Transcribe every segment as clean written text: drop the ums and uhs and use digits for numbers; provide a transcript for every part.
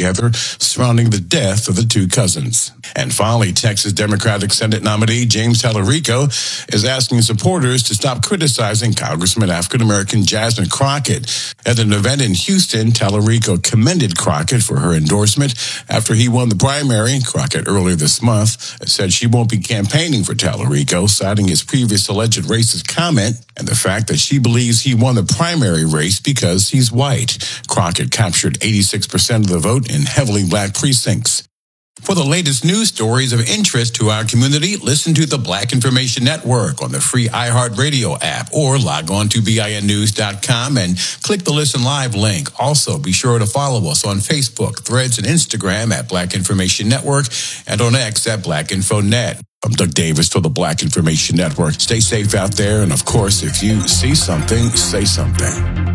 together surrounding the death of the two cousins. And finally, Texas Democratic Senate nominee James Tallarico is asking supporters to stop criticizing Congressman African-American Jasmine Crockett. At an event in Houston, Tallarico commended Crockett for her endorsement after he won the primary. Crockett earlier this month said she won't be campaigning for Tallarico, citing his previous alleged racist comment and the fact that she believes he won the primary race because he's white. Crockett captured 86% of the vote in heavily black precincts. For the latest news stories of interest to our community, listen to the Black Information Network on the free iHeartRadio app or log on to BINnews.com and click the Listen Live link. Also, be sure to follow us on Facebook, Threads, and Instagram at Black Information Network and on X at BlackInfoNet. I'm Doug Davis for the Black Information Network. Stay safe out there, and of course, if you see something, say something.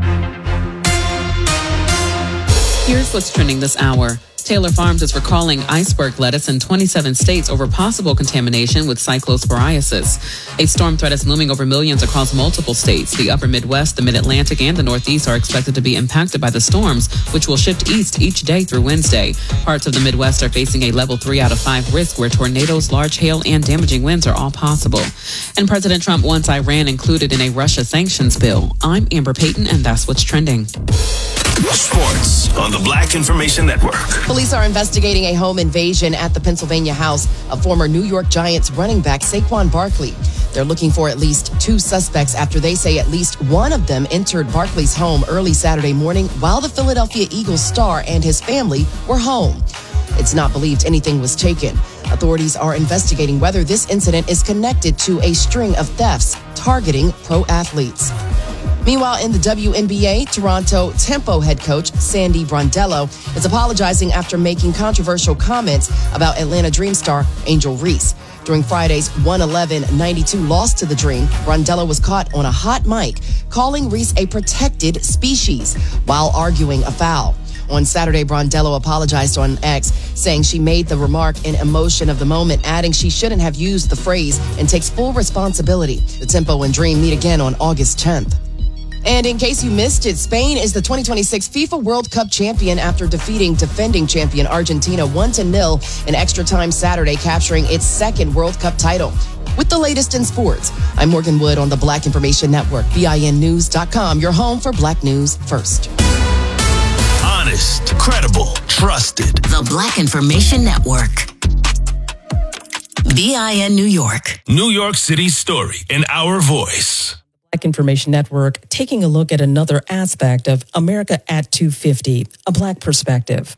Here's what's trending this hour. Taylor Farms is recalling iceberg lettuce in 27 states over possible contamination with cyclosporiasis. A storm threat is looming over millions across multiple states. The upper Midwest, the Mid-Atlantic, and the Northeast are expected to be impacted by the storms, which will shift east each day through Wednesday. Parts of the Midwest are facing a level 3 out of 5 risk where tornadoes, large hail, and damaging winds are all possible. And President Trump wants Iran included in a Russia sanctions bill. I'm Amber Payton, and that's what's trending. Sports on the Black Information Network. Police are investigating a home invasion at the Pennsylvania house of former New York Giants running back Saquon Barkley. They're looking for at least 2 suspects after they say at least one of them entered Barkley's home early Saturday morning while the Philadelphia Eagles star and his family were home. It's not believed anything was taken. Authorities are investigating whether this incident is connected to a string of thefts targeting pro athletes. Meanwhile, in the WNBA, Toronto Tempo head coach Sandy Brondello is apologizing after making controversial comments about Atlanta Dream star Angel Reese. During Friday's 111-92 loss to the Dream, Brondello was caught on a hot mic calling Reese a protected species while arguing a foul. On Saturday, Brondello apologized on X, saying she made the remark in emotion of the moment, adding she shouldn't have used the phrase and takes full responsibility. The Tempo and Dream meet again on August 10th. And in case you missed it, Spain is the 2026 FIFA World Cup champion after defeating defending champion Argentina 1-0 in extra time Saturday, capturing its second World Cup title. With the latest in sports, I'm Morgan Wood on the Black Information Network, BINnews.com, your home for Black news first. Honest, credible, trusted. The Black Information Network. BIN New York. New York City's story in our voice. Black Information Network, taking a look at another aspect of America at 250, a Black perspective.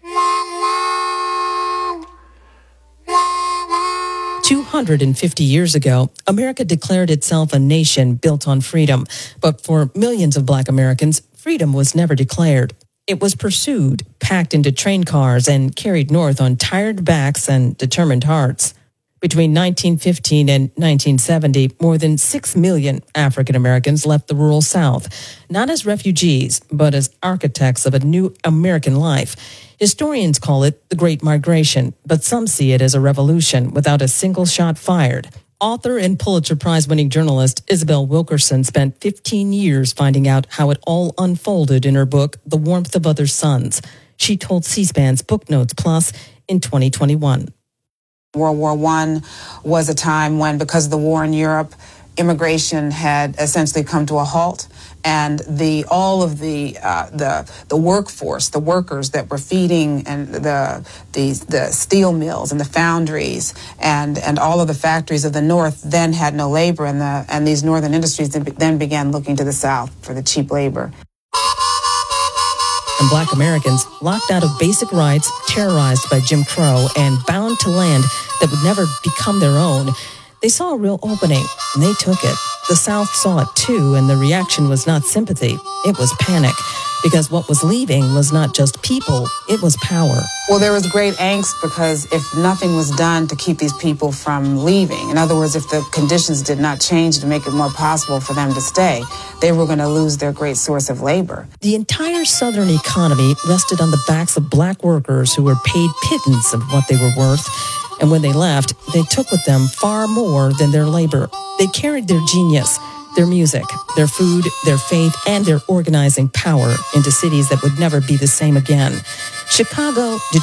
250 years ago, America declared itself a nation built on freedom. But for millions of Black Americans, freedom was never declared. It was pursued, packed into train cars, and carried north on tired backs and determined hearts. Between 1915 and 1970, more than 6 million African Americans left the rural South, not as refugees, but as architects of a new American life. Historians call it the Great Migration, but some see it as a revolution without a single shot fired. Author and Pulitzer Prize-winning journalist Isabel Wilkerson spent 15 years finding out how it all unfolded in her book, The Warmth of Other Suns. She told C-SPAN's Book Notes Plus in 2021. World War I was a time when, because of the war in Europe, immigration had essentially come to a halt, and all of the workforce, the workers that were feeding and the steel mills and the foundries and all of the factories of the North then had no labor, and these northern industries then began looking to the South for the cheap labor. And Black Americans, locked out of basic rights, terrorized by Jim Crow, and bound to land that would never become their own, they saw a real opening, and they took it. The South saw it too, and the reaction was not sympathy, it was panic. Because what was leaving was not just people, it was power. Well, there was great angst because if nothing was done to keep these people from leaving, in other words, if the conditions did not change to make it more possible for them to stay, they were going to lose their great source of labor. The entire Southern economy rested on the backs of Black workers who were paid pittance of what they were worth. And when they left, they took with them far more than their labor. They carried their genius, their music, their food, their faith, and their organizing power into cities that would never be the same again. Chicago,